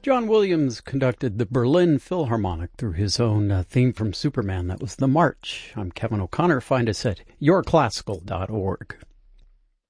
John Williams conducted the Berlin Philharmonic through his own theme from Superman. That was The March. I'm Kevin O'Connor. Find us at yourclassical.org.